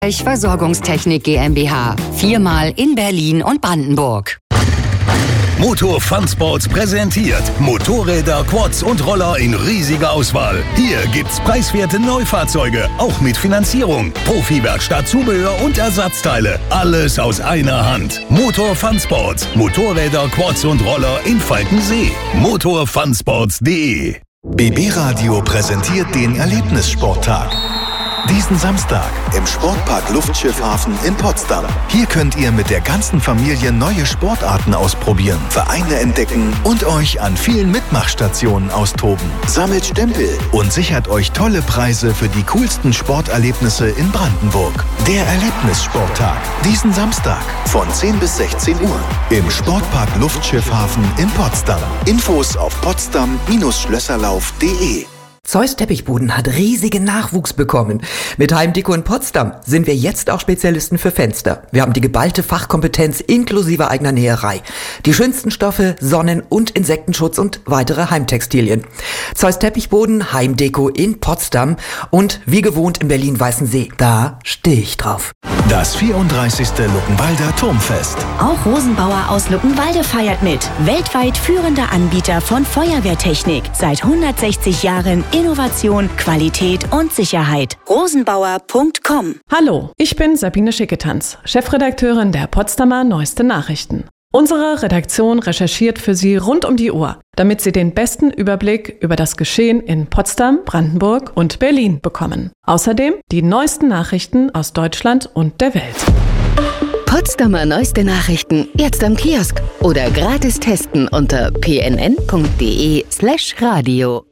Versorgungstechnik GmbH. 4-mal in Berlin und Brandenburg. Motor Fun Sports präsentiert Motorräder, Quads und Roller in riesiger Auswahl. Hier gibt's preiswerte Neufahrzeuge, auch mit Finanzierung, Profi-Werkstatt, Zubehör und Ersatzteile. Alles aus einer Hand. Motor Fun Sports. Motorräder, Quads und Roller in Falkensee. motorfunsports.de. BB Radio präsentiert den Erlebnissporttag. Diesen Samstag im Sportpark Luftschiffhafen in Potsdam. Hier könnt ihr mit der ganzen Familie neue Sportarten ausprobieren, Vereine entdecken und euch an vielen Mitmachstationen austoben. Sammelt Stempel und sichert euch tolle Preise für die coolsten Sporterlebnisse in Brandenburg. Der Erlebnissporttag. Diesen Samstag von 10 bis 16 Uhr im Sportpark Luftschiffhafen in Potsdam. Infos auf potsdam-schlösserlauf.de. Zeus Teppichboden hat riesigen Nachwuchs bekommen. Mit Heimdeko in Potsdam sind wir jetzt auch Spezialisten für Fenster. Wir haben die geballte Fachkompetenz inklusive eigener Näherei. Die schönsten Stoffe, Sonnen- und Insektenschutz und weitere Heimtextilien. Zeus Teppichboden, Heimdeko in Potsdam und wie gewohnt in Berlin-Weißensee. Da stehe ich drauf. Das 34. Luckenwalder Turmfest. Auch Rosenbauer aus Luckenwalde feiert mit. Weltweit führender Anbieter von Feuerwehrtechnik. Seit 160 Jahren Innovation, Qualität und Sicherheit. Rosenbauer.com. Hallo, ich bin Sabine Schicketanz, Chefredakteurin der Potsdamer Neueste Nachrichten. Unsere Redaktion recherchiert für Sie rund um die Uhr, damit Sie den besten Überblick über das Geschehen in Potsdam, Brandenburg und Berlin bekommen. Außerdem die neuesten Nachrichten aus Deutschland und der Welt. Potsdamer Neueste Nachrichten jetzt am Kiosk oder gratis testen unter pnn.de/radio.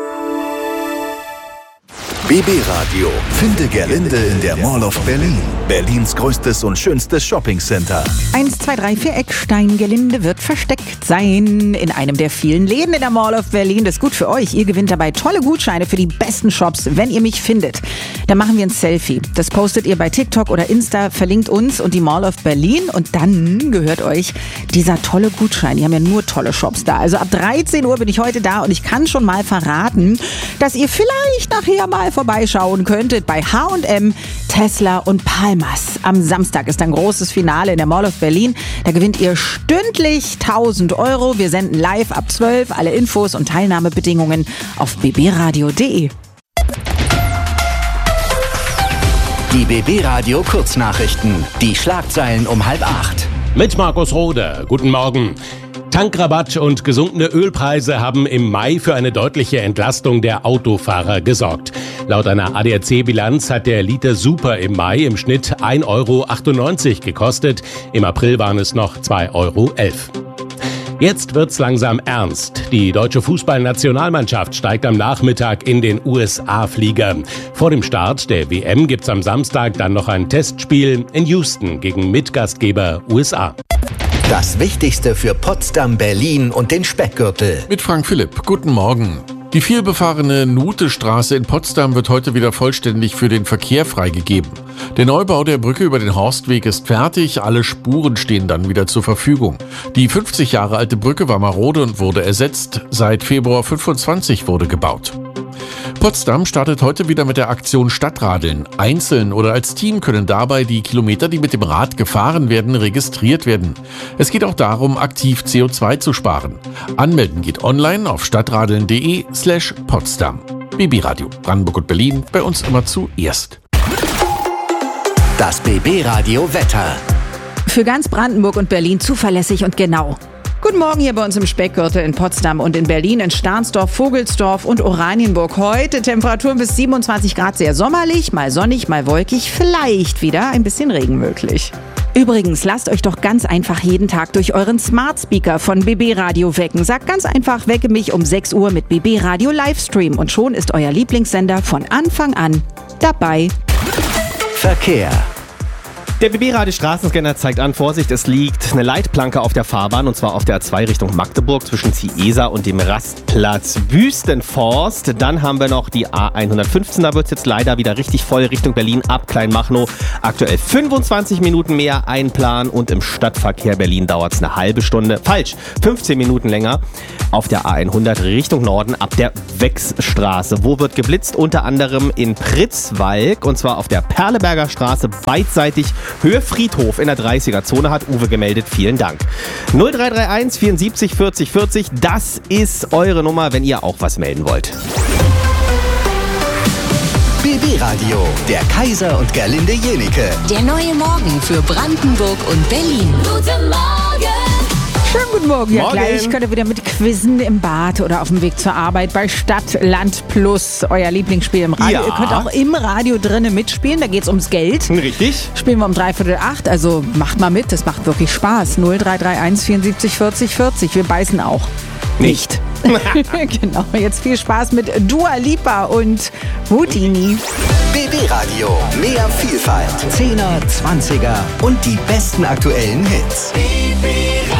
BB Radio. Finde Gerlinde in der Mall of Berlin. Berlins größtes und schönstes Shoppingcenter. 123 Eckstein-Gelinde wird versteckt sein in einem der vielen Läden in der Mall of Berlin. Das ist gut für euch. Ihr gewinnt dabei tolle Gutscheine für die besten Shops, wenn ihr mich findet. Dann machen wir ein Selfie. Das postet ihr bei TikTok oder Insta, verlinkt uns und die Mall of Berlin und dann gehört euch dieser tolle Gutschein. Die haben ja nur tolle Shops da. Also ab 13 Uhr bin ich heute da und ich kann schon mal verraten, dass ihr vielleicht nachher mal vorbeischauen könntet bei H&M, Tesla und Palmas. Am Samstag ist ein großes Finale in der Mall of Berlin. Da gewinnt ihr stündlich 1.000 €. Wir senden live ab 12. Alle Infos und Teilnahmebedingungen auf bbradio.de. Die BB Radio Kurznachrichten. Die Schlagzeilen um 7:30. Mit Markus Rode. Guten Morgen. Tankrabatt und gesunkene Ölpreise haben im Mai für eine deutliche Entlastung der Autofahrer gesorgt. Laut einer ADAC-Bilanz hat der Liter Super im Mai im Schnitt 1,98 € gekostet. Im April waren es noch 2,11 €. Jetzt wird's langsam ernst. Die deutsche Fußballnationalmannschaft steigt am Nachmittag in den USA-Flieger. Vor dem Start der WM gibt's am Samstag dann noch ein Testspiel in Houston gegen Mitgastgeber USA. Das Wichtigste für Potsdam, Berlin und den Speckgürtel. Mit Frank Philipp. Guten Morgen. Die vielbefahrene Nutestraße in Potsdam wird heute wieder vollständig für den Verkehr freigegeben. Der Neubau der Brücke über den Horstweg ist fertig, alle Spuren stehen dann wieder zur Verfügung. Die 50 Jahre alte Brücke war marode und wurde ersetzt. Seit Februar 25 wurde gebaut. Potsdam startet heute wieder mit der Aktion Stadtradeln. Einzeln oder als Team können dabei die Kilometer, die mit dem Rad gefahren werden, registriert werden. Es geht auch darum, aktiv CO2 zu sparen. Anmelden geht online auf stadtradeln.de/Potsdam. BB Radio, Brandenburg und Berlin, bei uns immer zuerst. Das BB Radio Wetter. Für ganz Brandenburg und Berlin zuverlässig und genau. Guten Morgen hier bei uns im Speckgürtel in Potsdam und in Berlin, in Stahnsdorf, Vogelsdorf und Oranienburg. Heute Temperaturen bis 27 Grad, sehr sommerlich, mal sonnig, mal wolkig, vielleicht wieder ein bisschen Regen möglich. Übrigens, lasst euch doch ganz einfach jeden Tag durch euren Smart Speaker von BB Radio wecken. Sagt ganz einfach, wecke mich um 6 Uhr mit BB Radio Livestream und schon ist euer Lieblingssender von Anfang an dabei. Verkehr. Der BB-Radio Straßenscanner zeigt an, Vorsicht, es liegt eine Leitplanke auf der Fahrbahn und zwar auf der A2 Richtung Magdeburg zwischen Ciesa und dem Rastplatz Wüstenforst. Dann haben wir noch die A115, da wird es jetzt leider wieder richtig voll Richtung Berlin ab Kleinmachnow. Aktuell 25 Minuten mehr einplanen und im Stadtverkehr Berlin dauert es eine halbe Stunde. Falsch, 15 Minuten länger auf der A100 Richtung Norden ab der Wechsstraße. Wo wird geblitzt? Unter anderem in Pritzwalk und zwar auf der Perleberger Straße beidseitig Höhe Friedhof in der 30er-Zone, hat Uwe gemeldet. Vielen Dank. 0331 74 40 40, das ist eure Nummer, wenn ihr auch was melden wollt. BB Radio, der Kaiser und Gerlinde Jenike. Der neue Morgen für Brandenburg und Berlin. Guten Morgen! Schönen guten Morgen. Ja, Morgen. gleich könnt ihr wieder mit Quizzen im Bad oder auf dem Weg zur Arbeit bei Stadt, Land Plus, euer Lieblingsspiel im Radio. Ja. Ihr könnt auch im Radio drinnen mitspielen, da geht's ums Geld. Richtig. Spielen wir um 7:45, also macht mal mit, das macht wirklich Spaß. 0331 74 40 40, wir beißen auch. Nicht. Genau, jetzt viel Spaß mit Dua Lipa und Houdini. BB Radio, mehr Vielfalt, 10er, 20er und die besten aktuellen Hits. BB